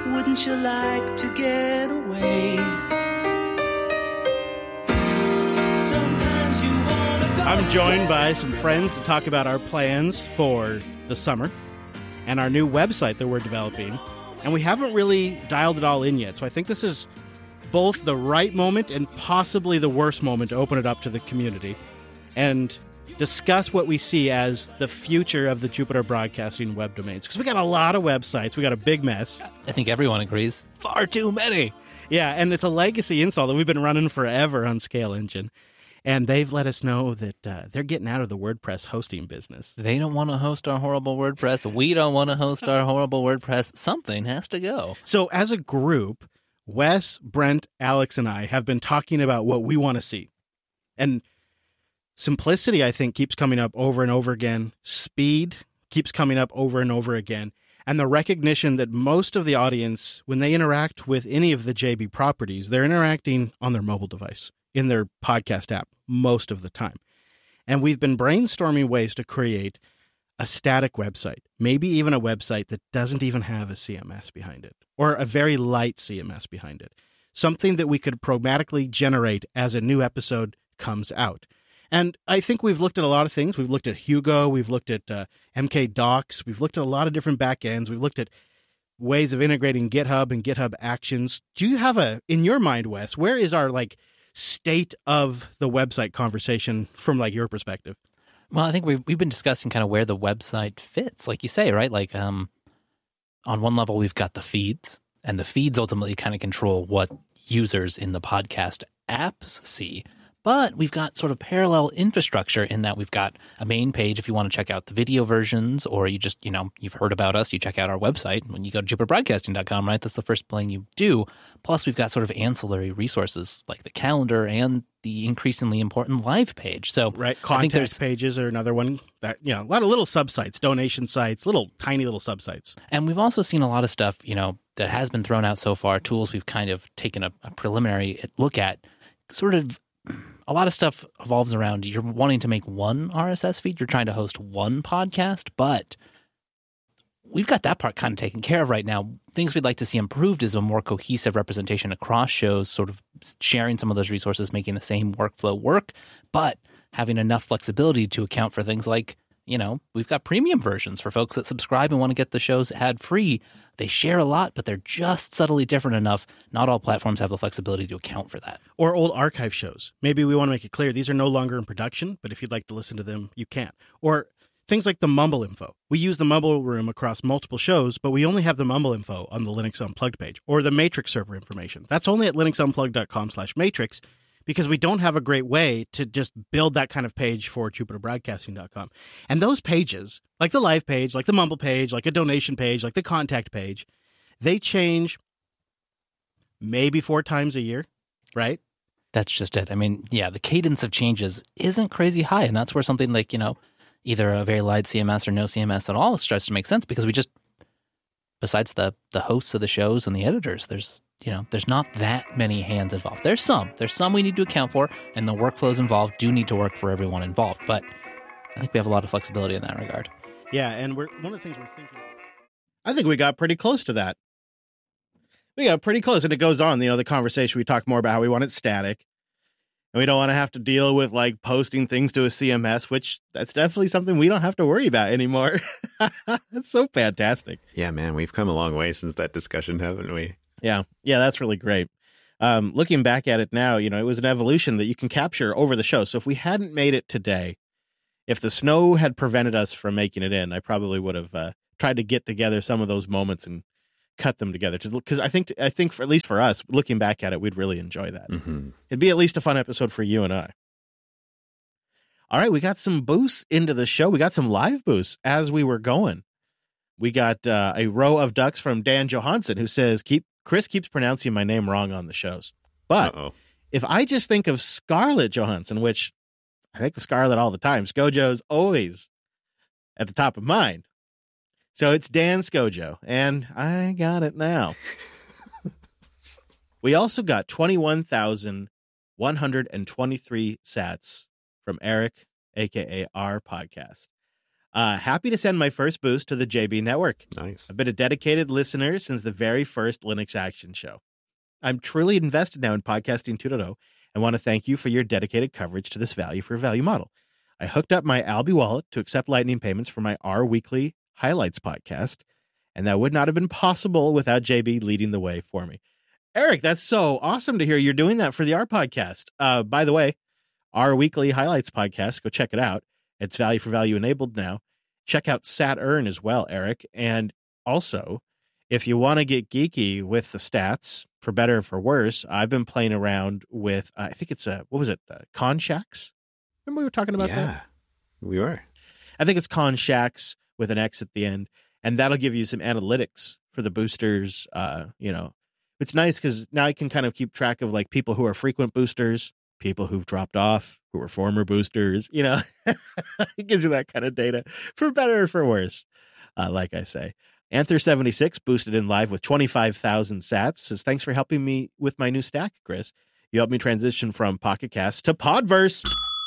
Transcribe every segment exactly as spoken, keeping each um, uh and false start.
Wouldn't you like to get away? Sometimes you wanna go. I'm joined by some friends to talk about our plans for the summer and our new website that we're developing. And we haven't really dialed it all in yet. So I think this is both the right moment and possibly the worst moment to open it up to the community and discuss what we see as the future of the Jupiter Broadcasting web domains. Because we got a lot of websites. We got a big mess. I think everyone agrees. Far too many. Yeah, and it's a legacy install that we've been running forever on Scale Engine. And they've let us know that uh, they're getting out of the WordPress hosting business. They don't want to host our horrible WordPress. We don't want to host our horrible WordPress. Something has to go. So as a group, Wes, Brent, Alex, and I have been talking about what we want to see. And simplicity, I think, keeps coming up over and over again. Speed keeps coming up over and over again. And the recognition that most of the audience, when they interact with any of the J B properties, they're interacting on their mobile device, in their podcast app, most of the time. And we've been brainstorming ways to create a static website, maybe even a website that doesn't even have a C M S behind it, or a very light C M S behind it. Something that we could programmatically generate as a new episode comes out. And I think we've looked at a lot of things. We've looked at Hugo. We've looked at uh, M K Docs. We've looked at a lot of different backends. We've looked at ways of integrating GitHub and GitHub Actions. Do you have a, in your mind, Wes, where is our like state of the website conversation from like your perspective? Well, I think we've, we've been discussing kind of where the website fits, like you say, right? Like um, on one level, we've got the feeds, and the feeds ultimately kind of control what users in the podcast apps see. But we've got sort of parallel infrastructure in that we've got a main page if you want to check out the video versions, or you just, you know, you've heard about us, you check out our website. When you go to jupiter broadcasting dot com, right, that's the first thing you do. Plus, we've got sort of ancillary resources like the calendar and the increasingly important live page. So, right, I think contact pages are another one. That, you know, a lot of little subsites, donation sites, little tiny little subsites. And we've also seen a lot of stuff, you know, that has been thrown out so far, tools we've kind of taken a, a preliminary look at, sort of. A lot of stuff evolves around you're wanting to make one R S S feed. You're trying to host one podcast, but we've got that part kind of taken care of right now. Things we'd like to see improved is a more cohesive representation across shows, sort of sharing some of those resources, making the same workflow work, but having enough flexibility to account for things like, you know, we've got premium versions for folks that subscribe and want to get the shows ad-free. They share a lot, but they're just subtly different enough. Not all platforms have the flexibility to account for that. Or old archive shows. Maybe we want to make it clear these are no longer in production, but if you'd like to listen to them, you can. Or things like the Mumble info. We use the Mumble room across multiple shows, but we only have the Mumble info on the Linux Unplugged page. Or the Matrix server information. That's only at linuxunplugged dot com slash matrix. Because we don't have a great way to just build that kind of page for jupiter broadcasting dot com. And those pages, like the live page, like the Mumble page, like a donation page, like the contact page, they change maybe four times a year, right? That's just it. I mean, yeah, the cadence of changes isn't crazy high. And that's where something like, you know, either a very light C M S or no C M S at all starts to make sense because we just, besides the the hosts of the shows and the editors, there's You know, there's not that many hands involved. There's some. There's some we need to account for, and the workflows involved do need to work for everyone involved. But I think we have a lot of flexibility in that regard. Yeah, and we're one of the things we're thinking. I think we got pretty close to that. We got pretty close, and it goes on. You know, the conversation we talk more about how we want it static, and we don't want to have to deal with like posting things to a C M S, which that's definitely something we don't have to worry about anymore. That's so fantastic. Yeah, man, we've come a long way since that discussion, haven't we? Yeah. Yeah, that's really great. Um, looking back at it now, you know, it was an evolution that you can capture over the show. So if we hadn't made it today, if the snow had prevented us from making it in, I probably would have uh, tried to get together some of those moments and cut them together. Because I think, I think for, at least for us, looking back at it, we'd really enjoy that. Mm-hmm. It'd be at least a fun episode for you and I. All right, we got some boosts into the show. We got some live boosts as we were going. We got uh, a row of ducks from Dan Johansson who says, "Keep Chris keeps pronouncing my name wrong on the shows." But Uh-oh. if I just think of Scarlett Johansson, which I think of Scarlett all the time, Scojo's always at the top of mind. So it's Dan Scojo, and I got it now. We also got twenty-one thousand one hundred twenty-three sats from Eric, a k a our podcast. Uh, happy to send my first boost to the J B Network. Nice. I've been a dedicated listener since the very first Linux Action Show. I'm truly invested now in Podcasting two point oh and want to thank you for your dedicated coverage to this value for value model. I hooked up my Alby wallet to accept Lightning payments for my R Weekly Highlights podcast, and that would not have been possible without J B leading the way for me. Eric, that's so awesome to hear you're doing that for the R podcast. Uh, by the way, our Weekly Highlights podcast, go check it out. It's value for value enabled now. Check out Saturn as well, Eric. And also, if you want to get geeky with the stats, for better or for worse, I've been playing around with, uh, I think it's a, what was it, uh, Conshacks? Remember we were talking about yeah, that? We were. I think it's Conshacks with an X at the end. And that'll give you some analytics for the boosters. Uh, you know, it's nice because now I can kind of keep track of like people who are frequent boosters, people who've dropped off, who were former boosters, you know, it gives you that kind of data for better or for worse. Uh, like I say, Anther seventy-six boosted in live with twenty-five thousand sats. Says, thanks for helping me with my new stack, Chris. You helped me transition from Pocket Cast to Podverse.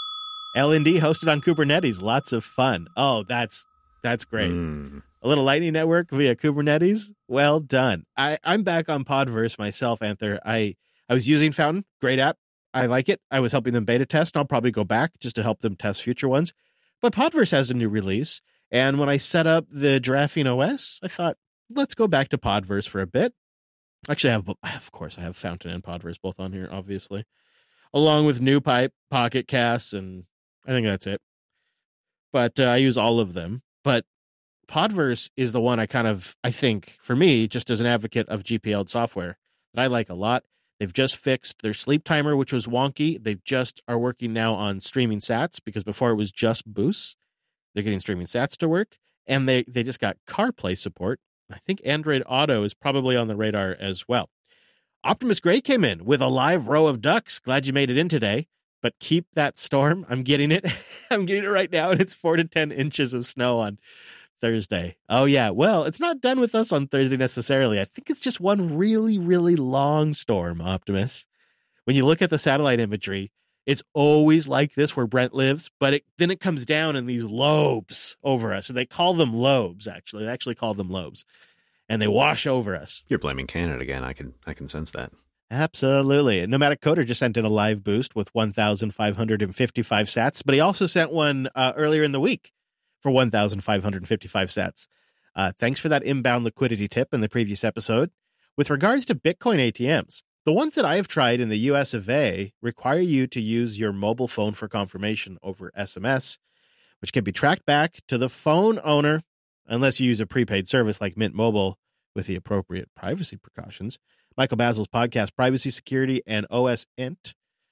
L N D hosted on Kubernetes. Lots of fun. Oh, that's, that's great. Mm. A little Lightning Network via Kubernetes. Well done. I, I'm back on Podverse myself, Anther. I, I was using Fountain. Great app. I like it. I was helping them beta test. I'll probably go back just to help them test future ones. But Podverse has a new release. And when I set up the Giraffing O S, I thought, let's go back to Podverse for a bit. Actually, I have, of course, I have Fountain and Podverse both on here, obviously. Along with NewPipe, Pocket Casts, and I think that's it. But uh, I use all of them. But Podverse is the one I kind of, I think, for me, just as an advocate of G P L'd software, that I like a lot. They've just fixed their sleep timer, which was wonky. They just are working now on streaming sats because before it was just boosts. They're getting streaming sats to work. And they, they just got CarPlay support. I think Android Auto is probably on the radar as well. Optimus Gray came in with a live row of ducks. Glad you made it in today. But keep that storm. I'm getting it. I'm getting it right now. And it's four to ten inches of snow on Thursday. Oh, yeah. Well, it's not done with us on Thursday necessarily. I think it's just one really, really long storm, Optimus. When you look at the satellite imagery, it's always like this where Brent lives, but it, then it comes down in these lobes over us. So they call them lobes, actually. They actually call them lobes. And they wash over us. You're blaming Canada again. I can I can sense that. Absolutely. Nomadic Coder just sent in a live boost with one thousand five hundred fifty-five sats, but he also sent one uh, earlier in the week for one thousand five hundred fifty-five sats. Uh, thanks for that inbound liquidity tip in the previous episode. With regards to Bitcoin A T Ms, the ones that I have tried in the U S of A require you to use your mobile phone for confirmation over S M S, which can be tracked back to the phone owner unless you use a prepaid service like Mint Mobile with the appropriate privacy precautions. Michael Basil's podcast, Privacy, Security, and O S Int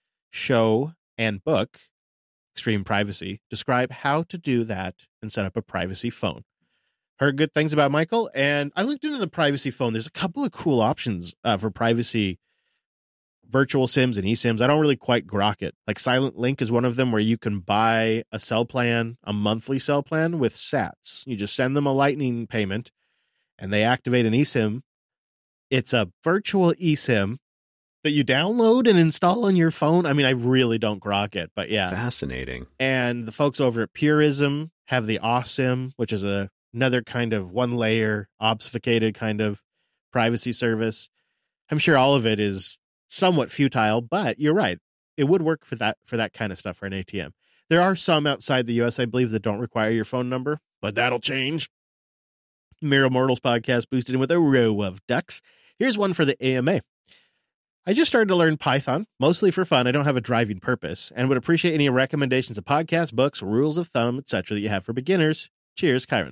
show and book, Extreme Privacy, describe how to do that and set up a privacy phone. Heard good things about Michael, and I looked into the privacy phone. There's a couple of cool options uh, for privacy virtual SIMs and eSIMs. I don't really quite grok it. Like Silent Link is one of them where you can buy a cell plan, a monthly cell plan with sats. You just send them a Lightning payment, and they activate an eSIM. It's a virtual eSIM that you download and install on your phone. I mean, I really don't grok it, but yeah. Fascinating. And the folks over at Purism have the AweSIM, which is a, another kind of one-layer, obfuscated kind of privacy service. I'm sure all of it is somewhat futile, but you're right. It would work for that for that kind of stuff for an A T M. There are some outside the U S, I believe, that don't require your phone number, but that'll change. Mere Mortals podcast boosted in with a row of ducks. Here's one for the A M A. I just started to learn Python, mostly for fun. I don't have a driving purpose, and would appreciate any recommendations of podcasts, books, rules of thumb, et cetera that you have for beginners. Cheers, Kyron.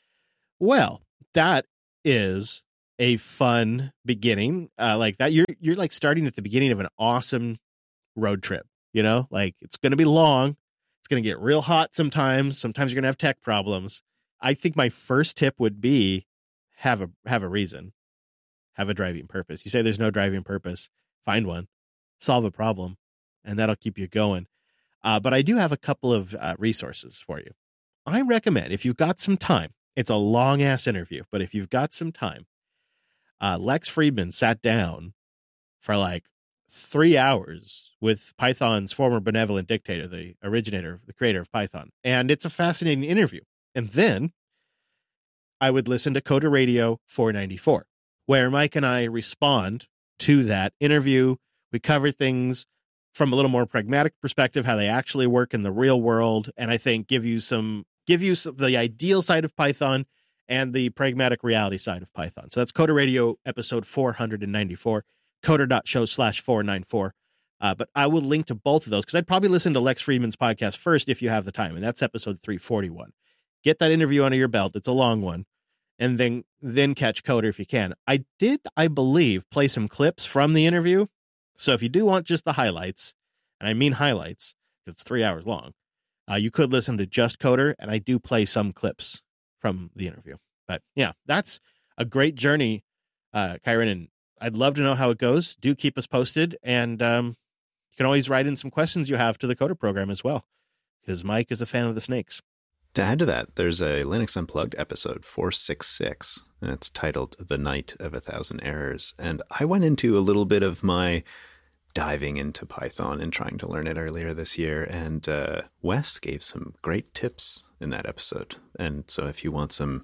Well, that is a fun beginning. Uh, like that, you're you're like starting at the beginning of an awesome road trip. You know, like it's going to be long. It's going to get real hot sometimes. Sometimes you're going to have tech problems. I think my first tip would be have a have a reason, have a driving purpose. You say there's no driving purpose, find one, solve a problem, and that'll keep you going. Uh, but I do have a couple of uh, resources for you. I recommend if you've got some time. It's a long ass interview, but if you've got some time, uh, Lex Friedman sat down for like three hours with Python's former benevolent dictator, the originator, the creator of Python, and it's a fascinating interview. And then I would listen to Coder Radio four ninety-four, where Mike and I respond to that interview. We cover things from a little more pragmatic perspective, how they actually work in the real world. And I think give you some, give you some, the ideal side of Python and the pragmatic reality side of Python. So that's Coder Radio episode four ninety-four, coder.show slash 494. Uh, but I will link to both of those because I'd probably listen to Lex Friedman's podcast first if you have the time. And that's episode three forty-one. Get that interview under your belt. It's a long one. And then, then catch Coder if you can. I did, I believe, play some clips from the interview. So if you do want just the highlights, and I mean highlights, because it's three hours long, uh, you could listen to just Coder, and I do play some clips from the interview. But yeah, that's a great journey, uh, Kyron, and I'd love to know how it goes. Do keep us posted, and um, you can always write in some questions you have to the Coder program as well, because Mike is a fan of the snakes. To add to that, there's a Linux Unplugged episode four sixty-six, and it's titled The Night of a Thousand Errors. And I went into a little bit of my diving into Python and trying to learn it earlier this year, and uh, Wes gave some great tips in that episode. And so if you want some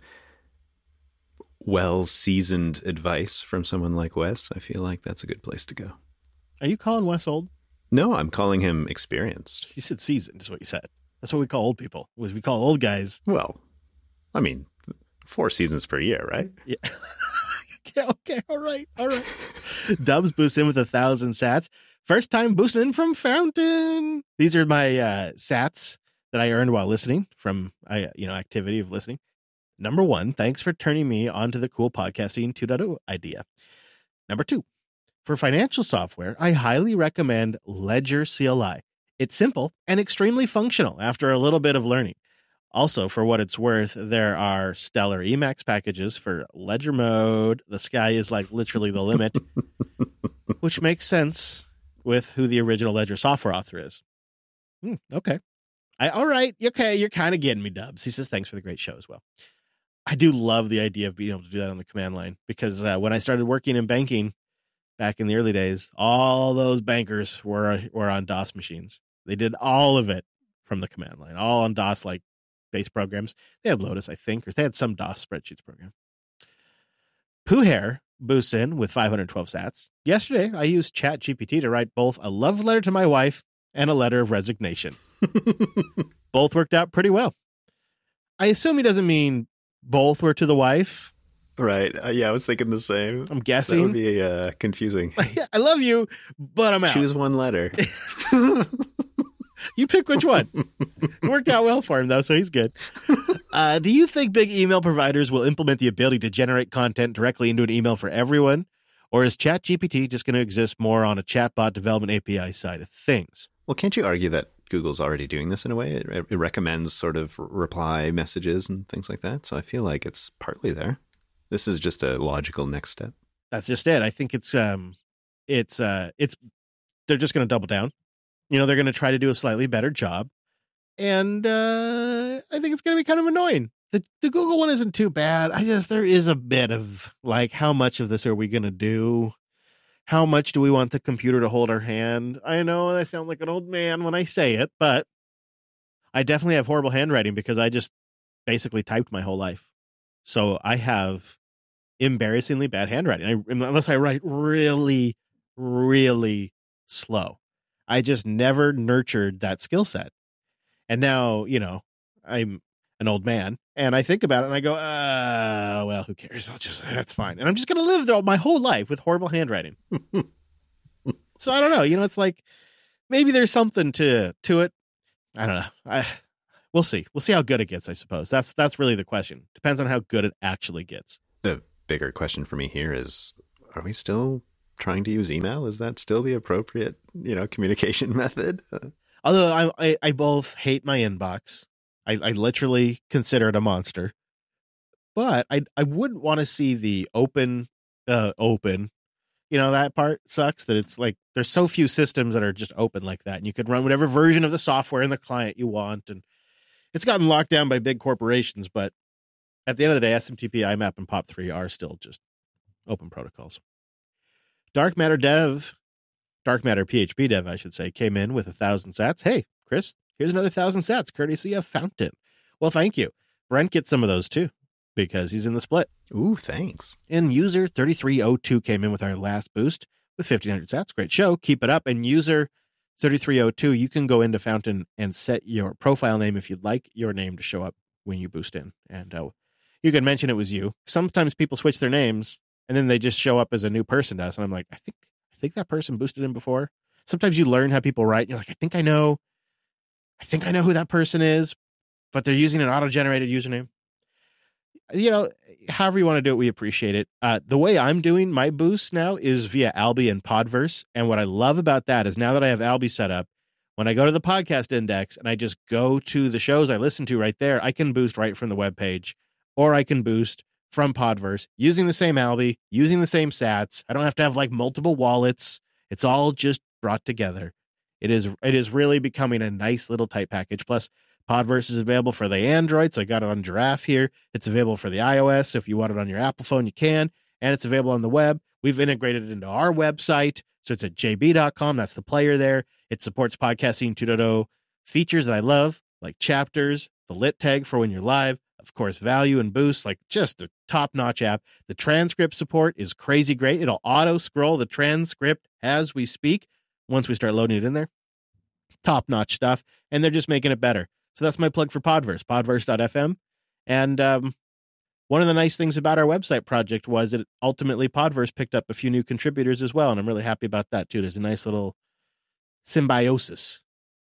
well-seasoned advice from someone like Wes, I feel like that's a good place to go. Are you calling Wes old? No, I'm calling him experienced. You said seasoned is what you said. That's what we call old people. Was we call old guys. Well, I mean, four seasons per year, right? Yeah. okay, okay, all right, all right. Dubs boosts in with a thousand sats. First time boosting in from Fountain. These are my uh, sats that I earned while listening from, uh, you know, activity of listening. Number one, thanks for turning me onto the cool podcasting two point oh idea. Number two, for financial software, I highly recommend Ledger C L I. It's simple and extremely functional after a little bit of learning. Also, for what it's worth, there are stellar Emacs packages for Ledger mode. The sky is like literally the limit, which makes sense with who the original Ledger software author is. Hmm, okay. I, all right. Okay. You're kind of getting me, Dubs. He says, thanks for the great show as well. I do love the idea of being able to do that on the command line because uh, when I started working in banking back in the early days, all those bankers were, were on DOS machines. They did all of it from the command line, all on DOS like base programs. They had Lotus, I think, or they had some DOS spreadsheets program. Pooh Hair boosts in with five hundred twelve sats. Yesterday, I used ChatGPT to write both a love letter to my wife and a letter of resignation. Both worked out pretty well. I assume he doesn't mean both were to the wife. Right. Uh, yeah, I was thinking the same. I'm guessing. That would be uh, confusing. I love you, but I'm out. Choose one letter. You pick which one. It worked out well for him, though, so he's good. Uh, do you think big email providers will implement the ability to generate content directly into an email for everyone? Or is ChatGPT just going to exist more on a chatbot development A P I side of things? Well, can't you argue that Google's already doing this in a way? It, it recommends sort of reply messages and things like that. So I feel like it's partly there. This is just a logical next step. That's just it. I think it's, um, it's, uh, it's, they're just going to double down. You know, they're going to try to do a slightly better job. And uh, I think it's going to be kind of annoying. The, the Google one isn't too bad. I just, there is a bit of like, how much of this are we going to do? How much do we want the computer to hold our hand? I know I sound like an old man when I say it, but I definitely have horrible handwriting because I just basically typed my whole life. So I have embarrassingly bad handwriting. I, unless I write really, really slow. I just never nurtured that skill set. And now, you know, I'm an old man and I think about it and I go, uh, well, who cares? I'll just, that's fine. And I'm just going to live though my whole life with horrible handwriting. So I don't know, you know, it's like, maybe there's something to, to it. I don't know. I, we'll see. We'll see how good it gets, I suppose. That's, that's really the question. Depends on how good it actually gets. The bigger question for me here is, are we still trying to use email? Is that still the appropriate, you know, communication method? Although I, I, I both hate my inbox. I, I literally consider it a monster. But I, I wouldn't want to see the open, uh, open. You know, that part sucks that it's like there's so few systems that are just open like that. And you could run whatever version of the software in the client you want. And it's gotten locked down by big corporations. But at the end of the day, S M T P, I MAP, and P O P three are still just open protocols. Dark Matter Dev, Dark Matter P H P Dev, I should say, came in with a thousand sats. Hey, Chris, here's another thousand sats, courtesy of Fountain. Well, thank you. Brent gets some of those too because he's in the split. Ooh, thanks. And user thirty-three oh two came in with our last boost with fifteen hundred sats. Great show. Keep it up. And user thirty-three oh two, you can go into Fountain and set your profile name if you'd like your name to show up when you boost in. And uh, you can mention it was you. Sometimes people switch their names and then they just show up as a new person to us. And I'm like, I think I think that person boosted in before. Sometimes you learn how people write. And you're like, I think I know. I think I know who that person is, but they're using an auto-generated username. You know, however you want to do it, we appreciate it. Uh, the way I'm doing my boosts now is via Alby and Podverse. And what I love about that is now that I have Alby set up, when I go to the podcast index and I just go to the shows I listen to right there, I can boost right from the webpage, or I can boost from Podverse using the same Alby, using the same sats. I don't have to have like multiple wallets. It's all just brought together. It is, it is really becoming a nice little tight package. Plus, Podverse is available for the Androids. I got it on Giraffe here. It's available for the iOS. If you want it on your Apple phone, you can. And it's available on the web. We've integrated it into our website. So it's at j b dot com. That's the player there. It supports podcasting two point oh features that I love, like chapters, the lit tag for when you're live, of course, value and boost, like just a top-notch app. The transcript support is crazy great. It'll auto-scroll the transcript as we speak once we start loading it in there. Top-notch stuff. And they're just making it better. So that's my plug for Podverse, podverse dot f m. And um, one of the nice things about our website project was that ultimately Podverse picked up a few new contributors as well. And I'm really happy about that, too. There's a nice little symbiosis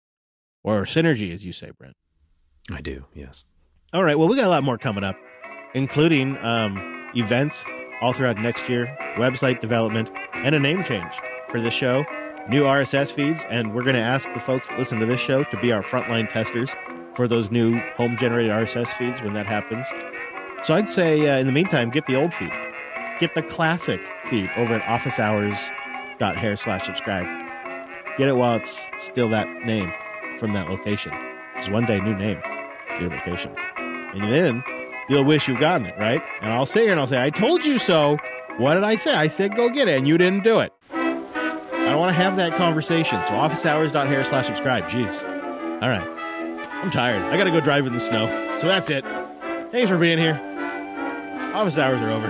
or synergy, as you say, Brent. I do, yes. All right. Well, we got a lot more coming up, including um, events all throughout next year, website development, and a name change for the show, new R S S feeds. And we're going to ask the folks that listen to this show to be our frontline testers for those new home-generated R S S feeds when that happens. So I'd say, uh, in the meantime, get the old feed. Get the classic feed over at office hours dot hair slash subscribe. Get it while it's still that name from that location. Because one day, new name, new location. And then you'll wish you've gotten it, right? And I'll sit here and I'll say, I told you so. What did I say? I said go get it, and you didn't do it. I don't want to have that conversation. So office hours dot hair slash subscribe. Jeez. All right. I'm tired. I got to go drive in the snow. So that's it. Thanks for being here. Office hours are over.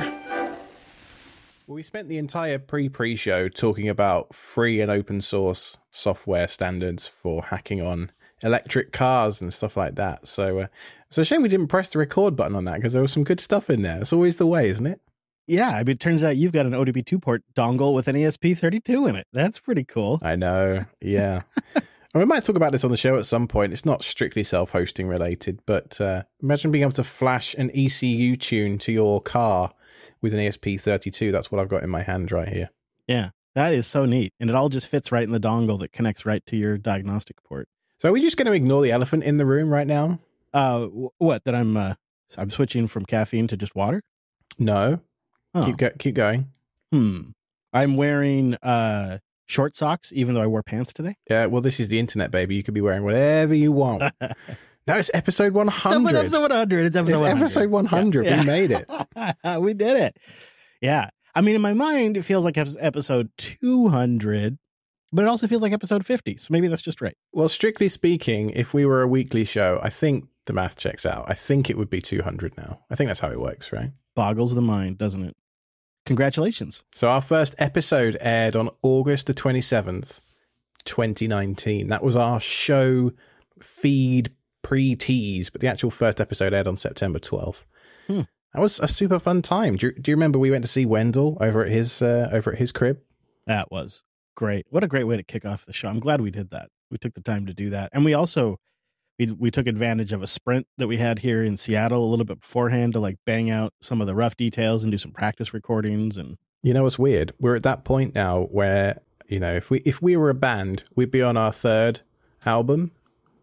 Well, we spent the entire pre-pre show talking about free and open source software standards for hacking on electric cars and stuff like that. So uh, it's a shame we didn't press the record button on that because there was some good stuff in there. It's always the way, isn't it? Yeah, I mean, it turns out you've got an O D B two port dongle with an E S P thirty-two in it. That's pretty cool. I know. Yeah. And we might talk about this on the show at some point. It's not strictly self-hosting related, but uh, imagine being able to flash an E C U tune to your car with an E S P thirty-two. That's what I've got in my hand right here. Yeah, that is so neat. And it all just fits right in the dongle that connects right to your diagnostic port. So are we just going to ignore the elephant in the room right now? Uh, what, that I'm uh, I'm switching from caffeine to just water? No. Oh. Keep, go- keep going. Hmm. I'm wearing uh, short socks, even though I wore pants today. Yeah, well, this is the internet, baby. You could be wearing whatever you want. No, it's episode one hundred. It's episode one hundred. It's episode it's one hundred. Episode one hundred. Yeah. We made it. We did it. Yeah. I mean, in my mind, it feels like episode two hundred, but it also feels like episode fifty. So maybe that's just right. Well, strictly speaking, if we were a weekly show, I think the math checks out. I think it would be two hundred now. I think that's how it works, right? Boggles the mind, doesn't it? Congratulations. So our first episode aired on August the twenty-seventh, twenty nineteen. That was our show feed pre-tease, but the actual first episode aired on September twelfth. Hmm. That was a super fun time. Do you, do you remember we went to see Wendell over at his uh, over at his crib? That was great. What a great way to kick off the show. I'm glad we did that. We took the time to do that. And we also we we took advantage of a sprint that we had here in Seattle a little bit beforehand to like bang out some of the rough details and do some practice recordings. And you know what's weird? We're at that point now where, you know, if we if we were a band, we'd be on our third album.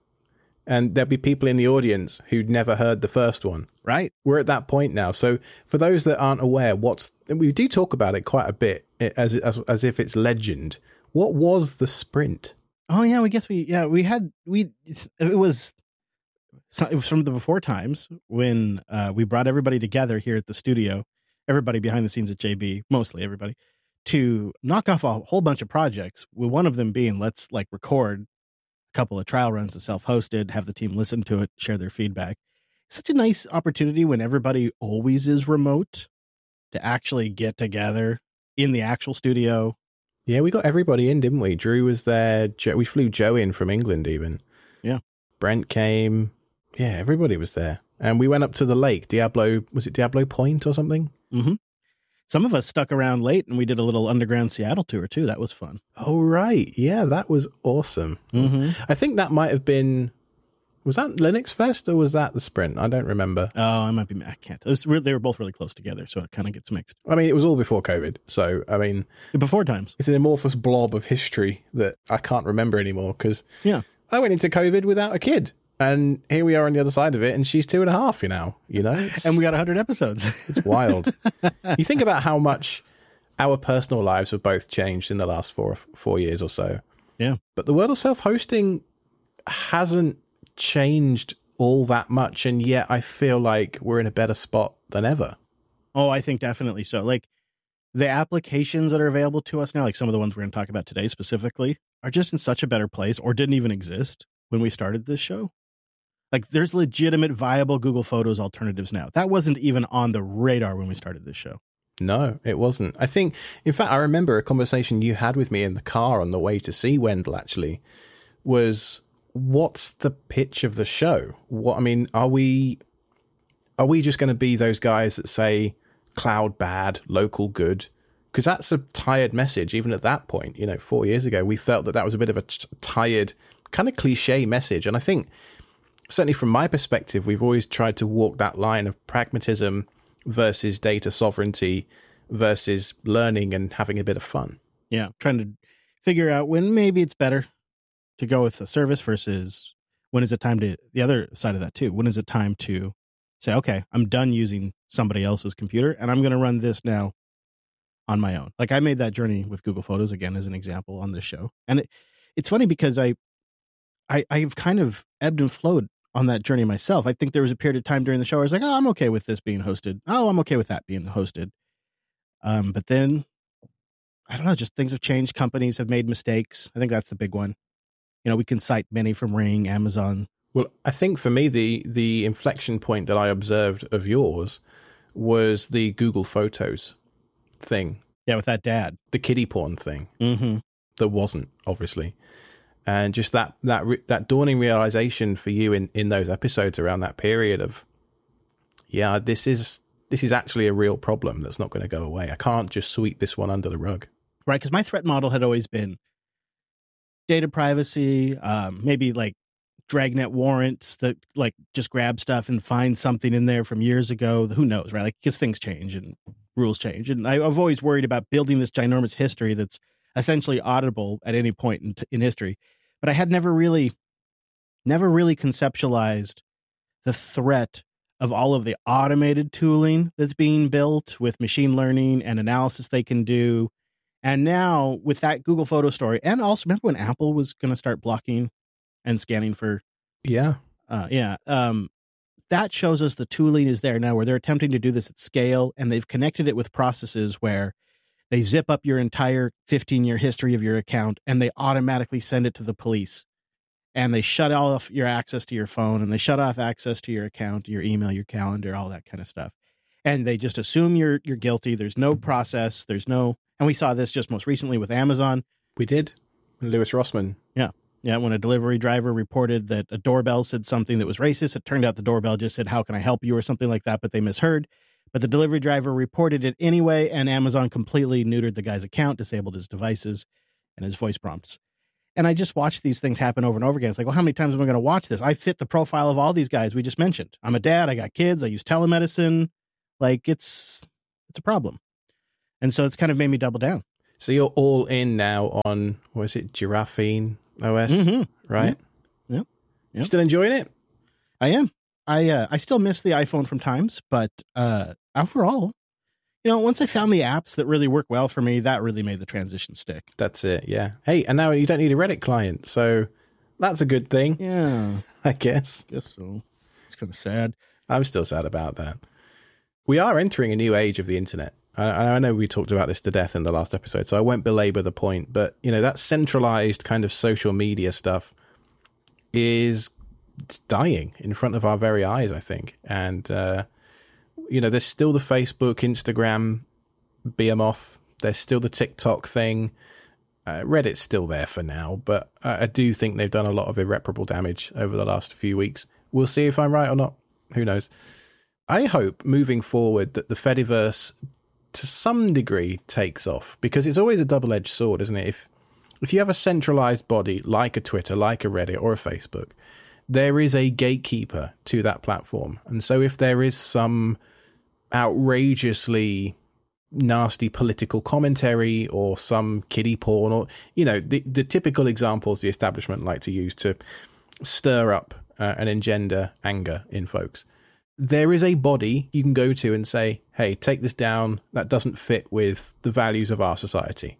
And there'd be people in the audience who'd never heard the first one. Right. We're at that point now. So for those that aren't aware, what's we do talk about it quite a bit as as, as if it's legend. What was the sprint? Oh yeah, we guess we yeah we had we it was it was from the before times when uh, we brought everybody together here at the studio, everybody behind the scenes at J B, mostly everybody, to knock off a whole bunch of projects. With one of them being let's like record a couple of trial runs of self-hosted, have the team listen to it, share their feedback. such a nice opportunity when everybody always is remote to actually get together in the actual studio. Yeah, we got everybody in, didn't we? Drew was there. Jo- we flew Joe in from England even. Yeah. Brent came. Yeah, everybody was there. And we went up to the lake, Diablo, was it Diablo Point or something? Mm-hmm. Some of us stuck around late and we did a little underground Seattle tour too. That was fun. Oh, right. Yeah, that was awesome. Mm-hmm. I think that might have been, was that Linux Fest or was that the Sprint? I don't remember. Oh, I might be, I can't. It was, they were both really close together, so it kind of gets mixed. I mean, it was all before COVID. So, I mean, Before times. it's an amorphous blob of history that I can't remember anymore because Yeah. I went into COVID without a kid. And here we are on the other side of it, and she's two and a half, you know, you know, it's, And we got one hundred episodes. it's wild. You think about how much our personal lives have both changed in the last four four years or so. Yeah. But the world of self-hosting hasn't changed all that much, and yet I feel like we're in a better spot than ever. Oh, I think definitely so. Like the applications that are available to us now, like some of the ones we're going to talk about today specifically, are just in such a better place or didn't even exist when we started this show. Like there's legitimate viable Google Photos alternatives now. That wasn't even on the radar when we started this show. No, it wasn't. I think, in fact, I remember a conversation you had with me in the car on the way to see Wendell, actually, was what's the pitch of the show? What, I mean, are we, are we just going to be those guys that say cloud bad, local good? Because that's a tired message, even at that point, you know, four years ago, we felt that that was a bit of a t- tired, kind of cliche message. And I think, certainly from my perspective, we've always tried to walk that line of pragmatism versus data sovereignty versus learning and having a bit of fun. Yeah. Trying to figure out when maybe it's better to go with a service versus when is it time to, the other side of that too, when is it time to say, okay, I'm done using somebody else's computer and I'm going to run this now on my own. Like I made that journey with Google Photos again as an example on this show. And it, it's funny because I, I, I've kind of ebbed and flowed on that journey myself. I think there was a period of time during the show where I was like, oh, I'm okay with this being hosted. Oh, I'm okay with that being hosted. Um, but then, I don't know, just things have changed. Companies have made mistakes. I think that's the big one. You know, we can cite many from Ring, Amazon. Well, I think for me, the the inflection point that I observed of yours was the Google Photos thing. Yeah, with that dad. The kiddie porn thing. Mm-hmm. That wasn't, obviously. And just that that re- that dawning realization for you in, in those episodes around that period of, yeah, this is this is actually a real problem that's not going to go away. I can't just sweep this one under the rug. Right, because my threat model had always been data privacy, um, maybe like dragnet warrants that like just grab stuff and find something in there from years ago. Who knows, right? Like, because things change and rules change. And I, I've always worried about building this ginormous history that's essentially auditable at any point in, in history. But I had never really, never really conceptualized the threat of all of the automated tooling that's being built with machine learning and analysis they can do. And now with that Google Photo story, and also remember when Apple was going to start blocking and scanning for, Yeah. uh, yeah, um, that shows us the tooling is there now where they're attempting to do this at scale, and they've connected it with processes where they zip up your entire fifteen-year history of your account, and they automatically send it to the police. And they shut off your access to your phone, and they shut off access to your account, your email, your calendar, all that kind of stuff. And they just assume you're you're guilty. There's no process. There's no, and we saw this just most recently with Amazon. We did. Lewis Rossman. Yeah. Yeah. When a delivery driver reported that a doorbell said something that was racist, it turned out the doorbell just said, "How can I help you?" or something like that, but they misheard. But the delivery driver reported it anyway, and Amazon completely neutered the guy's account, disabled his devices and his voice prompts. And I just watched these things happen over and over again. It's like, well, how many times am I going to watch this? I fit the profile of all these guys we just mentioned. I'm a dad. I got kids. I use telemedicine. Like, it's it's a problem. And so it's kind of made me double down. So you're all in now on, what is it, Giraffine O S, Mm-hmm. right? Yeah. Yep. You still enjoying it? I am. I uh, I still miss the iPhone from times, but uh, overall, you know, once I found the apps that really work well for me, that really made the transition stick. That's it, yeah. Hey, and now you don't need a Reddit client, so that's a good thing, Yeah, I guess. guess so. It's kind of sad. I'm still sad about that. We are entering a new age of the internet. I, I know we talked about this to death in the last episode, so I won't belabor the point, but, you know, that centralized kind of social media stuff is dying in front of our very eyes, I think. And, uh, you know, there's still the Facebook, Instagram, behemoth. There's still the TikTok thing. Uh, Reddit's still there for now, but I, I do think they've done a lot of irreparable damage over the last few weeks. We'll see if I'm right or not. Who knows? I hope moving forward that the Fediverse to some degree takes off, because it's always a double-edged sword, isn't it? If if you have a centralized body like a Twitter, like a Reddit or a Facebook, there is a gatekeeper to that platform. And so if there is some outrageously nasty political commentary or some kiddie porn, or, you know, the, the typical examples the establishment like to use to stir up uh, and engender anger in folks, there is a body you can go to and say, hey, take this down. That doesn't fit with the values of our society.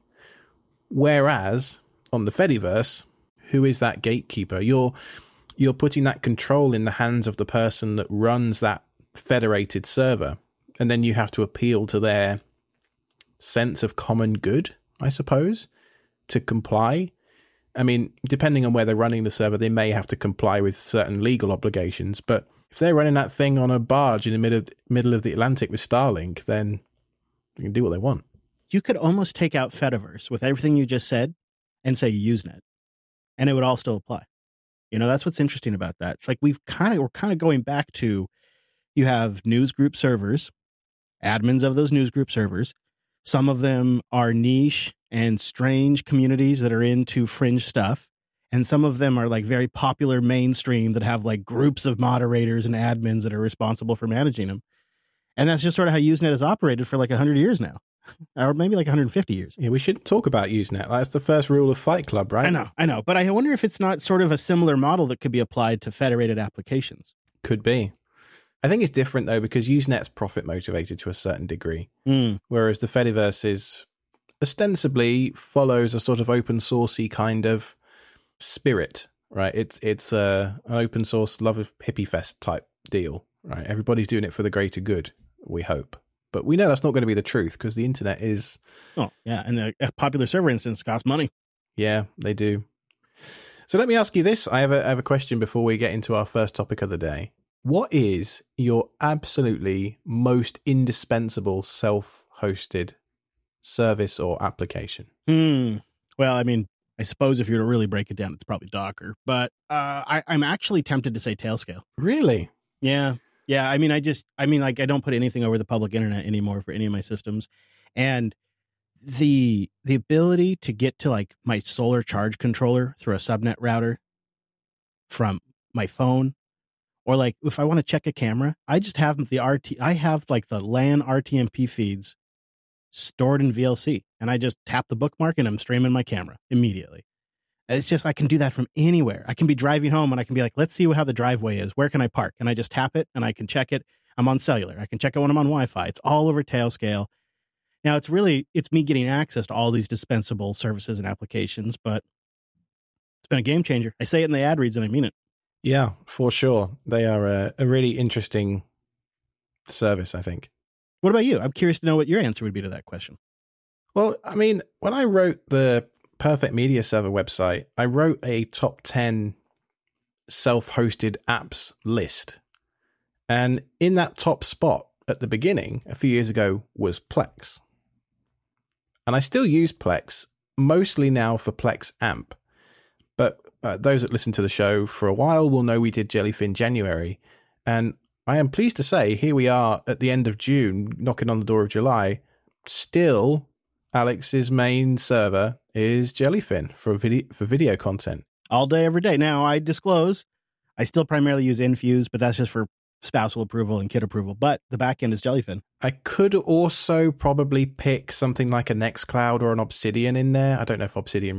Whereas on the Fediverse, who is that gatekeeper? You're you're putting that control in the hands of the person that runs that federated server, and then you have to appeal to their sense of common good, I suppose, to comply. I mean, depending on where they're running the server, they may have to comply with certain legal obligations, but if they're running that thing on a barge in the middle of, middle of the Atlantic with Starlink, then they can do what they want. You could almost take out Fediverse with everything you just said and say Usenet, and it would all still apply. You know, that's what's interesting about that. It's like we've kind of we're kind of going back to, you have news group servers, admins of those news group servers. Some of them are niche and strange communities that are into fringe stuff. And some of them are like very popular mainstream that have like groups of moderators and admins that are responsible for managing them. And that's just sort of how Usenet has operated for like one hundred years now, or maybe like one hundred fifty years. Yeah, we should talk about Usenet. That's the first rule of Fight Club, right? I know, I know. But I wonder if it's not sort of a similar model that could be applied to federated applications. Could be. I think it's different, though, because Usenet's profit motivated to a certain degree, Mm. whereas the Fediverse is ostensibly follows a sort of open sourcey kind of spirit, right? It's it's a, an open source love of hippie fest type deal, right? Everybody's doing it for the greater good, we hope. But we know that's not going to be the truth, because the internet is... Oh, yeah. And the a popular server instance costs money. Yeah, they do. So let me ask you this. I have a, I have a question before we get into our first topic of the day. What is your absolutely most indispensable self-hosted service or application? Hmm. Well, I mean, I suppose if you were to really break it down, it's probably Docker. But uh, I, I'm actually tempted to say Tailscale. Really? Yeah. Yeah. I mean, I just, I mean, like, I don't put anything over the public internet anymore for any of my systems. And the the ability to get to like my solar charge controller through a subnet router from my phone, or like if I want to check a camera, I just have the R T, I have like the LAN R T M P feeds stored in V L C, and I just tap the bookmark and I'm streaming my camera immediately. It's just, I can do that from anywhere. I can be driving home and I can be like, let's see how the driveway is. Where can I park? And I just tap it and I can check it. I'm on cellular. I can check it when I'm on Wi-Fi. It's all over Tailscale. Now it's really, it's me getting access to all these dispensable services and applications, but it's been a game changer. I say it in the ad reads and I mean it. Yeah, for sure. They are a, a really interesting service, I think. What about you? I'm curious to know what your answer would be to that question. Well, I mean, when I wrote the Perfect Media Server website, I wrote a top ten self-hosted apps list. And in that top spot at the beginning, a few years ago, was Plex. And I still use Plex, mostly now for Plex Amp. But uh, those that listen to the show for a while will know we did Jellyfin January. And I am pleased to say, here we are at the end of June, knocking on the door of July. Still, Alex's main server is Jellyfin for video, for video content. All day, every day. Now, I disclose, I still primarily use Infuse, but that's just for spousal approval and kid approval. But the back end is Jellyfin. I could also probably pick something like a Nextcloud or an Obsidian in there. I don't know if Obsidian